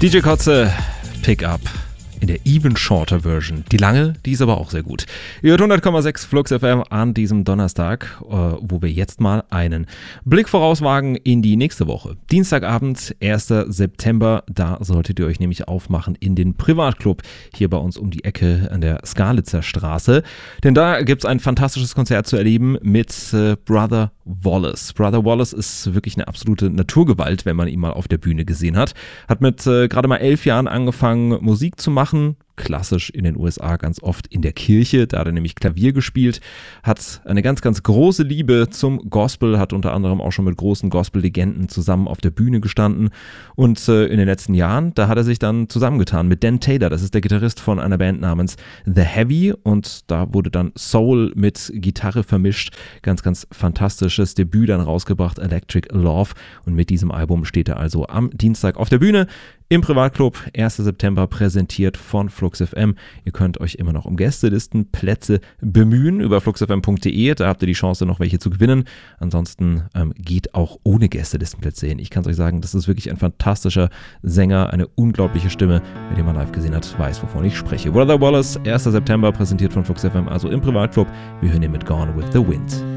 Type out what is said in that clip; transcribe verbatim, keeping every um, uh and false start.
D J Kotze, Pick Up in der Even Shorter Version. Die lange, die ist aber auch sehr gut. Ihr hört hundert Komma sechs Flux F M an diesem Donnerstag, äh, wo wir jetzt mal einen Blick vorauswagen in die nächste Woche. Dienstagabend, erster September, da solltet ihr euch nämlich aufmachen in den Privatclub hier bei uns um die Ecke an der Skalitzer Straße. Denn da gibt es ein fantastisches Konzert zu erleben mit äh, Brother Wallace. Brother Wallace ist wirklich eine absolute Naturgewalt, wenn man ihn mal auf der Bühne gesehen hat. Hat mit äh, gerade mal elf Jahren angefangen, Musik zu machen. Klassisch in den U S A ganz oft in der Kirche, da hat er nämlich Klavier gespielt, hat eine ganz, ganz große Liebe zum Gospel, hat unter anderem auch schon mit großen Gospel-Legenden zusammen auf der Bühne gestanden und äh, in den letzten Jahren, da hat er sich dann zusammengetan mit Dan Taylor, das ist der Gitarrist von einer Band namens The Heavy und da wurde dann Soul mit Gitarre vermischt, ganz, ganz fantastisches Debüt dann rausgebracht, Electric Love, und mit diesem Album steht er also am Dienstag auf der Bühne im Privatclub, erster September, präsentiert von Flux F M. Ihr könnt euch immer noch um Gästelistenplätze bemühen über flux f m punkt d e. Da habt ihr die Chance, noch welche zu gewinnen. Ansonsten ähm, geht auch ohne Gästelistenplätze hin. Ich kann es euch sagen, das ist wirklich ein fantastischer Sänger, eine unglaubliche Stimme. Wer den mal live gesehen hat, weiß, wovon ich spreche. Brother Wallace, erster September, präsentiert von Flux F M, also im Privatclub. Wir hören ihn mit Gone with the Wind.